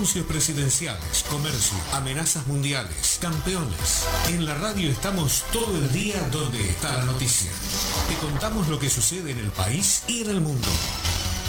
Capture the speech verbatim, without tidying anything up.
anuncios presidenciales, comercio, amenazas mundiales, campeones. En la radio estamos todo el día donde está la noticia. Te contamos lo que sucede en el país y en el mundo.